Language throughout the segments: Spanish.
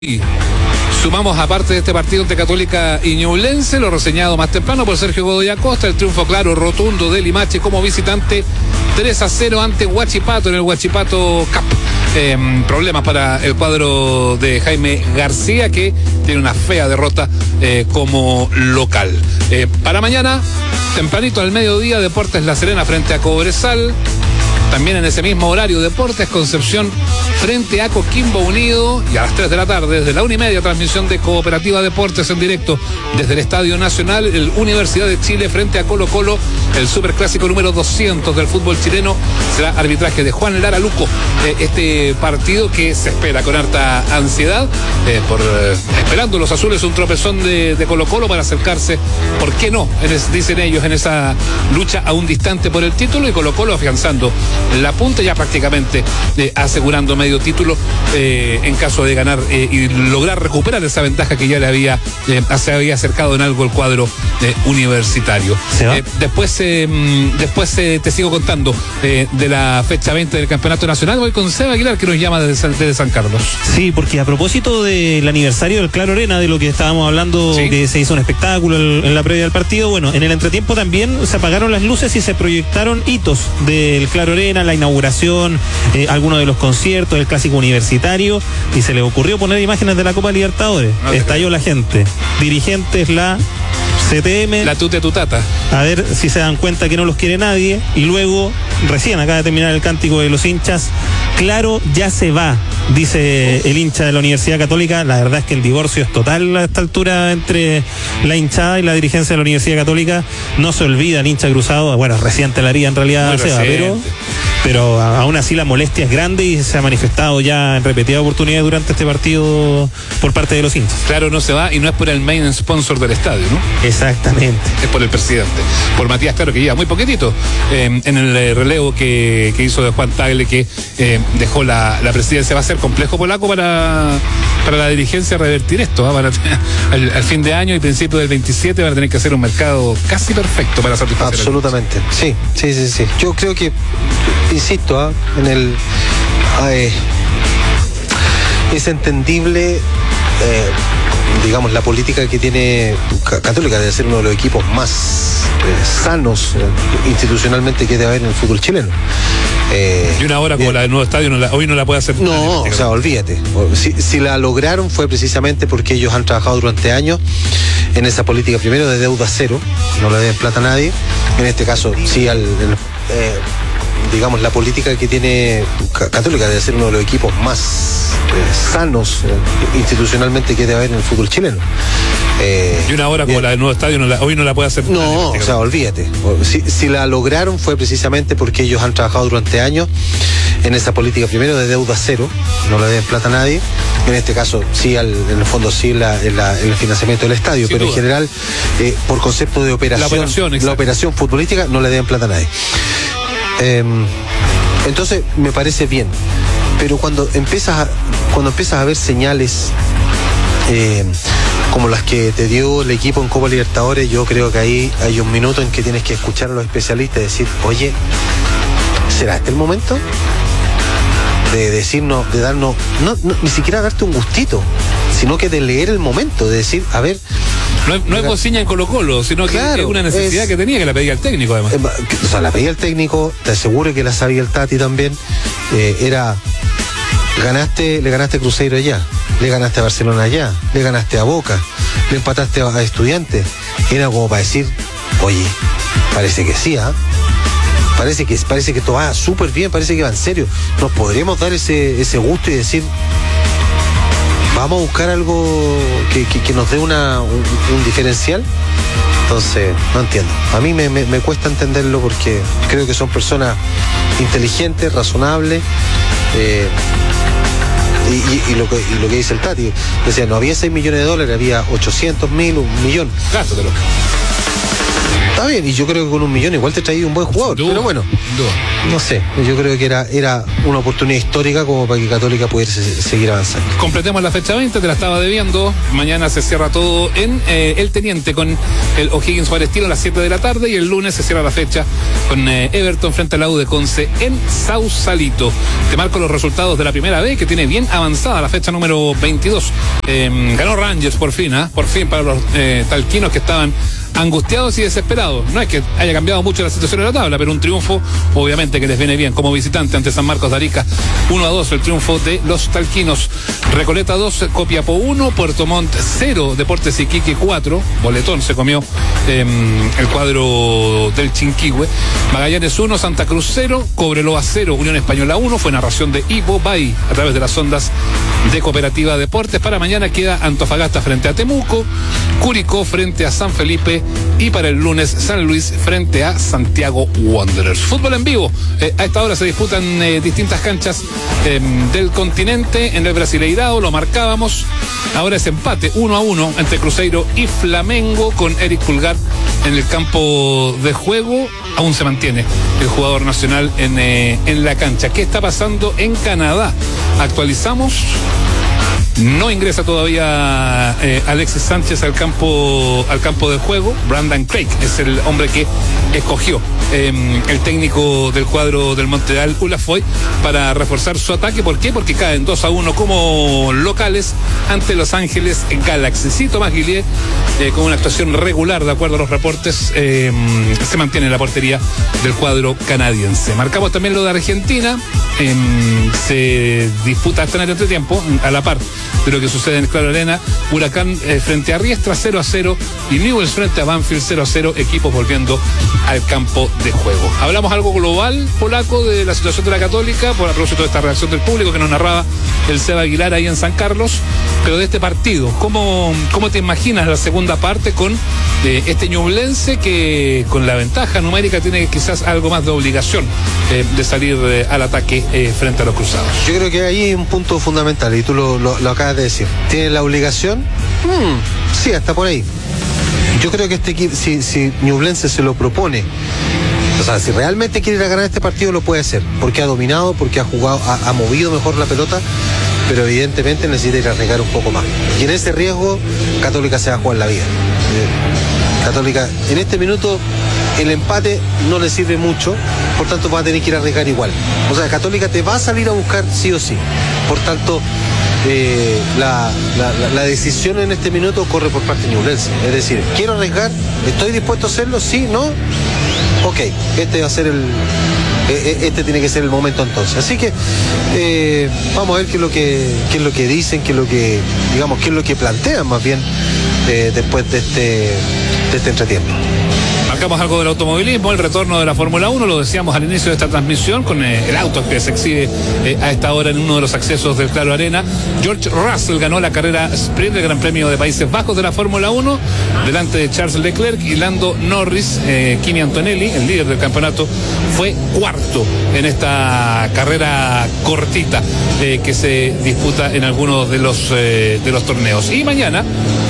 Y sumamos, aparte de este partido entre Católica y Ñublense, lo reseñado más temprano por Sergio Godoy Acosta, el triunfo claro, rotundo de Limache como visitante, 3-0 ante Huachipato en el Huachipato Cup. Problemas para el cuadro de Jaime García, que tiene una fea derrota como local. Para mañana, tempranito al mediodía, Deportes La Serena frente a Cobresal. También en ese mismo horario, Deportes Concepción frente a Coquimbo Unido. Y a las 3 de la tarde, desde la 1:30, transmisión de Cooperativa Deportes en directo desde el Estadio Nacional, el Universidad de Chile frente a Colo Colo, el superclásico número 200 del fútbol chileno. Será arbitraje de Juan Lara Luco. Este partido que se espera con harta ansiedad, esperando los azules un tropezón de Colo Colo para acercarse, ¿por qué no? Dicen ellos, en esa lucha a un distante por el título, y Colo Colo afianzando la punta, ya prácticamente asegurando medio título en caso de ganar y lograr recuperar esa ventaja que ya se había acercado en algo el cuadro universitario. Después te sigo contando de la fecha 20 del Campeonato Nacional. Voy con Seba Aguilar, que nos llama desde San Carlos. Sí, porque a propósito del aniversario del Claro Arena, de lo que estábamos hablando, ¿sí?, que se hizo un espectáculo en la previa del partido, bueno, en el entretiempo también se apagaron las luces y se proyectaron hitos del Claro Arena, la inauguración, algunos de los conciertos, el clásico universitario, y se le ocurrió poner imágenes de la Copa Libertadores. Estalló la gente, dirigentes, la CTM, la tutata, a ver si se dan cuenta que no los quiere nadie. Y luego, recién acaba de terminar el cántico de los hinchas, Claro ya se va, dice el hincha de la Universidad Católica. La verdad es que el divorcio es total a esta altura entre la hinchada y la dirigencia de la Universidad Católica. No se olvida el hincha cruzado, bueno, recién te la haría en realidad, Seba, pero aún así la molestia es grande y se ha manifestado ya en repetidas oportunidades durante este partido por parte de los hinchas. Claro, no se va, y no es por el main sponsor del estadio, ¿no? Exactamente. Es por el presidente, por Matías Claro, que lleva muy poquitito en el relevo que hizo de Juan Tagle, que dejó la presidencia. Va a ser complejo, polaco, para la dirigencia revertir esto, ¿eh? Al fin de año y principio del 27 van a tener que hacer un mercado casi perfecto para satisfacer. Absolutamente, sí. Yo creo que, insisto, es entendible, digamos, la política que tiene Católica de ser uno de los equipos más sanos institucionalmente que debe haber en el fútbol chileno. Y una hora como la del nuevo estadio hoy no la puede hacer. No, o sea, olvídate. Si la lograron fue precisamente porque ellos han trabajado durante años en esa política, primero de deuda cero, no le deben plata a nadie. En este caso, sí, digamos, la política que tiene Católica de ser uno de los equipos más sanos institucionalmente que debe haber en el fútbol chileno. Y una hora como la del nuevo estadio hoy no la puede hacer. No, o sea, olvídate. Si la lograron fue precisamente porque ellos han trabajado durante años en esa política, primero de deuda cero, no le deben plata a nadie. En este caso, sí, en el fondo sí, el financiamiento del estadio, sin pero duda. En general, por concepto de operación, la operación futbolística, no le deben plata a nadie. Entonces me parece bien, pero cuando empiezas a ver señales como las que te dio el equipo en Copa Libertadores, yo creo que ahí hay un minuto en que tienes que escuchar a los especialistas y decir, oye, ¿será este el momento? De decirnos, de darnos, no, ni siquiera darte un gustito, sino que de leer el momento, de decir, a ver. No es cocina en Colo Colo, sino que es una necesidad que tenía, que la pedía el técnico, además. O sea, la pedía el técnico, te aseguro que la sabía el Tati también. Le ganaste a Cruzeiro allá, le ganaste a Barcelona allá, le ganaste a Boca, le empataste a Estudiantes. Era como para decir, oye, parece que sí, ¿ah? Parece que esto va súper bien, parece que va en serio. Nos podríamos dar ese gusto y decir, vamos a buscar algo que nos dé un diferencial. Entonces, no entiendo. A mí me cuesta entenderlo, porque creo que son personas inteligentes, razonables. Y lo que dice el Tati, decía, no había $6 millones, había 800.000, $1 millón. Gástatelo. Está bien, y yo creo que con 1 millón igual te traía un buen jugador, pero bueno, no sé, yo creo que era una oportunidad histórica como para que Católica pudiese seguir avanzando. Completemos la fecha 20, te la estaba debiendo. Mañana se cierra todo en El Teniente con el O'Higgins Palestino a las 7 de la tarde, y el lunes se cierra la fecha con Everton frente a la U de Conce en Sausalito. Te marco los resultados de la primera B, que tiene bien avanzada la fecha número 22. Ganó Rangers por fin para los talquinos que estaban angustiados y desesperados. No es que haya cambiado mucho la situación de la tabla, pero un triunfo obviamente que les viene bien como visitante ante San Marcos de Arica. 1-2 el triunfo de los talquinos. Recoleta 2, Copiapó 1, Puerto Montt 0, Deportes Iquique 4, boletón se comió el cuadro del Chinquihue. Magallanes 1, Santa Cruz 0, Cobreloa 0, Unión Española 1. Fue narración de Ivo Bay a través de las ondas de Cooperativa Deportes. Para mañana queda Antofagasta frente a Temuco, Curicó frente a San Felipe, y para el lunes San Luis frente a Santiago Wanderers. Fútbol en vivo. A esta hora se disputan distintas canchas del continente. En el Brasileirao lo marcábamos. Ahora es empate 1-1 entre Cruzeiro y Flamengo, con Eric Pulgar en el campo de juego. Aún se mantiene el jugador nacional en la cancha. ¿Qué está pasando en Canadá? Actualizamos. No ingresa todavía Alexis Sánchez al campo de juego. Brandon Craig es el hombre que escogió el técnico del cuadro del Montreal, Ulafoy, para reforzar su ataque. ¿Por qué? Porque caen 2-1 como locales ante Los Ángeles Galaxy. Sí, Tomás Guillier, con una actuación regular de acuerdo a los reportes, se mantiene en la portería del cuadro canadiense. Marcamos también lo de Argentina. Se disputa hasta en el entretiempo, a la par de lo que sucede en el Claro Arena. Huracán frente a Riestra 0-0 y Newell's frente a Banfield 0-0, equipos volviendo al campo de juego. Hablamos algo global, polaco, de la situación de la Católica, por a propósito de esta reacción del público que nos narraba el Seba Aguilar ahí en San Carlos, pero de este partido, ¿cómo te imaginas la segunda parte con este Ñublense que con la ventaja numérica tiene quizás algo más de obligación de salir al ataque frente a los cruzados? Yo creo que ahí hay un punto fundamental y tú lo acabas de decir. ¿Tiene la obligación? Sí, hasta por ahí. Yo creo que este equipo, si Ñublense se lo propone, o sea, si realmente quiere ir a ganar este partido, lo puede hacer, porque ha dominado, porque ha jugado, ha movido mejor la pelota, pero evidentemente necesita ir a arriesgar un poco más. Y en ese riesgo, Católica se va a jugar la vida. Católica, en este minuto, el empate no le sirve mucho, por tanto va a tener que ir a arriesgar igual. O sea, Católica te va a salir a buscar sí o sí. Por tanto, la decisión en este minuto corre por parte de Ñublense. Es decir, quiero arriesgar, estoy dispuesto a hacerlo, sí, no, ok, este va a ser este tiene que ser el momento entonces. Así que vamos a ver qué es lo que dicen, qué es lo que plantean más bien después de este entretiempo. Marcamos algo del automovilismo, el retorno de la Fórmula 1, lo decíamos al inicio de esta transmisión, con el auto que se exhibe a esta hora en uno de los accesos del Claro Arena. George Russell ganó la carrera sprint del Gran Premio de Países Bajos de la Fórmula 1, delante de Charles Leclerc y Lando Norris. Kimi Antonelli, el líder del campeonato, fue cuarto en esta carrera cortita que se disputa en algunos de los torneos. Y mañana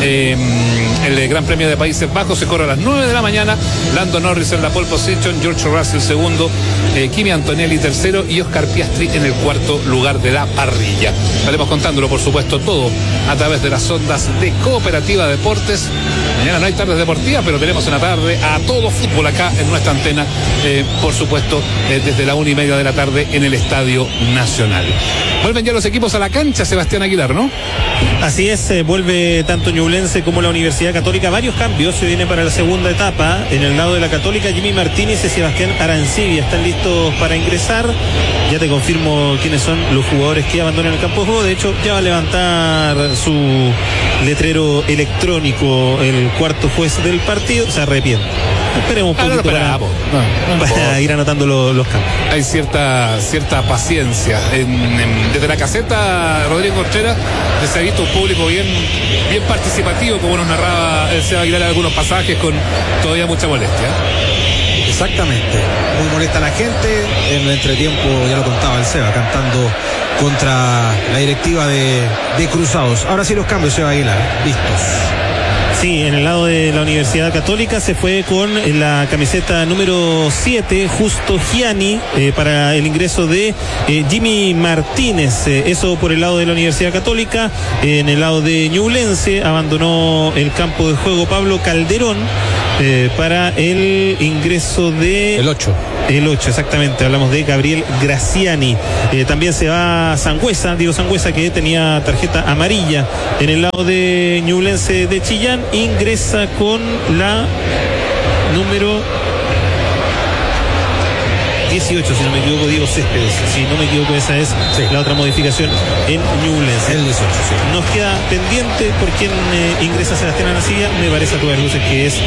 el Gran Premio de Países Bajos se corre a las 9 de la mañana. Lando Norris en la pole position, George Russell segundo, Kimi Antonelli tercero y Oscar Piastri en el cuarto lugar de la parrilla. Estaremos contándolo, por supuesto, todo a través de las ondas de Cooperativa Deportes. Mañana no hay tardes deportivas, pero tenemos en la tarde a todo fútbol acá en nuestra antena, por supuesto, desde la 1:30 de la tarde en el Estadio Nacional. Vuelven ya los equipos a la cancha, Sebastián Aguilar, ¿no? Así es, vuelve tanto Ñublense como la Universidad Católica. Varios cambios se vienen para la segunda etapa. En el lado de la Católica, Jimmy Martínez y Sebastián Arancibia están listos para ingresar. Ya te confirmo quiénes son los jugadores que abandonan el campo de juego. De hecho, ya va a levantar su letrero electrónico el cuarto juez del partido. Se arrepiente. Esperemos un poquito para ir anotando los cambios. Hay cierta paciencia. Desde la caseta, Rodrigo Contreras, se ha visto un público bien participativo, como nos narraba el Seba Aguilar en algunos pasajes, con todavía mucha molestia. Exactamente, muy molesta la gente. En el entretiempo, ya lo contaba el Seba, cantando contra la directiva de Cruzados. Ahora sí los cambios, Seba Aguilar, listos. Sí, en el lado de la Universidad Católica se fue con la camiseta número 7, Justo Gianni, para el ingreso de Jimmy Martínez. Eso por el lado de la Universidad Católica. En el lado de Ñublense abandonó el campo de juego Pablo Calderón para el ingreso de... El 8. El 8, exactamente. Hablamos de Gabriel Graciani. También se va Sangüesa, Diego Sangüesa, que tenía tarjeta amarilla. En el lado de Ñublense de Chillán ingresa con la número 18, si no me equivoco, Diego Céspedes. Si no me equivoco, esa es la otra modificación en Ñublense. El 18, sí. Nos queda pendiente por quién ingresa Sebastián Aracilla. Me parece a todas luces que es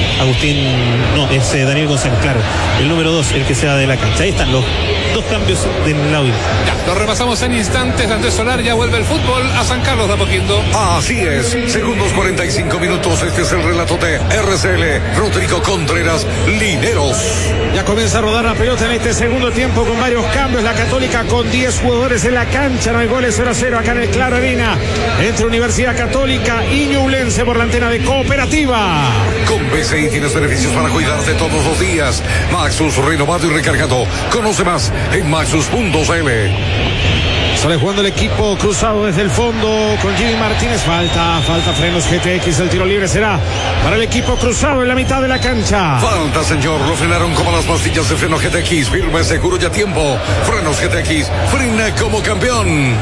Daniel González, claro. El número 2, el que se va de la cancha. Ahí están los dos cambios del lado. Ya, lo repasamos en instantes. Andrés Solar, ya vuelve el fútbol a San Carlos de Apoquindo. Así es, segundos 45 minutos. Este es el relato de RCL, Rodrigo Contreras, Lineros. Ya comienza a rodar la pelota en este segundo tiempo con varios cambios. La Católica con 10 jugadores en la cancha. No hay goles, 0-0 acá en el Claro Arena entre Universidad Católica y Ñublense por la antena de Cooperativa. Con BCI tienes beneficios para cuidarte todos los días. Maxus renovado y recargado. Conoce más en maxus.cl. Sale jugando el equipo cruzado desde el fondo con Jimmy Martínez. Falta Frenos GTX. El tiro libre será para el equipo cruzado en la mitad de la cancha. Falta, señor. Lo frenaron como las pastillas de freno GTX. Firme, seguro y a tiempo. Frenos GTX. Frena como campeón.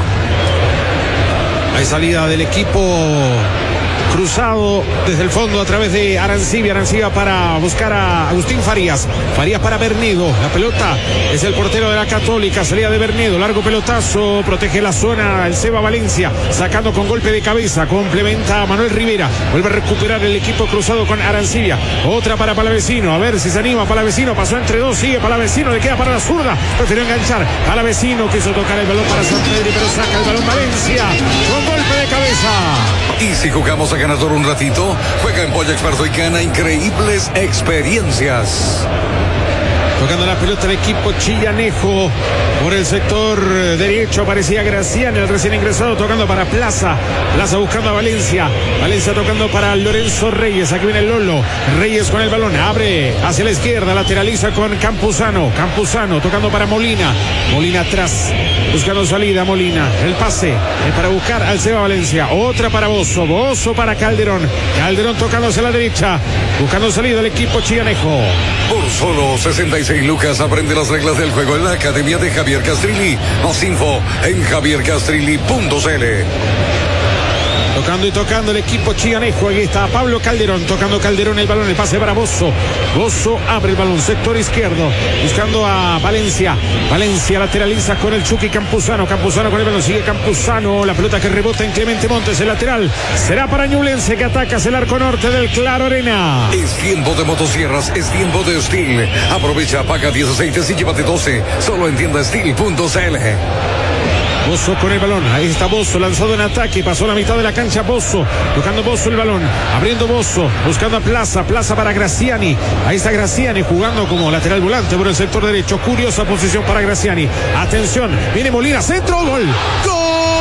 Hay salida del equipo cruzado desde el fondo a través de Arancibia para buscar a Agustín Farías para Bernedo. La pelota es el portero de la Católica, salida de Bernedo, largo pelotazo, protege la zona el Seba Valencia, sacando con golpe de cabeza, complementa a Manuel Rivera, vuelve a recuperar el equipo cruzado con Arancibia, otra para Palavecino, a ver si se anima Palavecino, pasó entre dos, sigue Palavecino, le queda para la zurda, prefirió enganchar, Palavecino quiso tocar el balón para San Pedro, pero saca el balón Valencia, con golpe de cabeza. Y si jugamos a ganador un ratito, juega en Polla Experto y gana increíbles experiencias. Tocando la pelota el equipo chillanejo por el sector derecho, aparecía Graciani, el recién ingresado, tocando para Plaza buscando a Valencia tocando para Lorenzo Reyes, aquí viene Lolo, Reyes con el balón, abre hacia la izquierda, lateraliza con Campuzano tocando para Molina atrás, buscando salida Molina, el pase es para buscar al Seba Valencia, otra para Bozo para Calderón tocando hacia la derecha, buscando salida el equipo chillanejo. Por solo 66 lucas aprende las reglas del juego en la Academia de Javier Castrilli. Más info en javiercastrilli.cl. Tocando el equipo chillanejo. Aquí está Pablo Calderón, tocando Calderón el balón, el pase para Bozo abre el balón, sector izquierdo, buscando a Valencia lateraliza con el Chucky Campuzano con el balón, sigue Campuzano, la pelota que rebota en Clemente Montes, el lateral será para Ñublense, que ataca hacia el arco norte del Claro Arena. Es tiempo de motosierras, es tiempo de Steel. Aprovecha, paga 10 aceites y llévate 12, solo en tienda Steel.cl. Bozo con el balón, ahí está Bozo, lanzado en ataque, pasó la mitad de la cancha Bozo, tocando Bozo el balón, abriendo Bozo, buscando a Plaza para Graciani, ahí está Graciani jugando como lateral volante por el sector derecho, curiosa posición para Graciani, atención, viene Molina, centro, gol.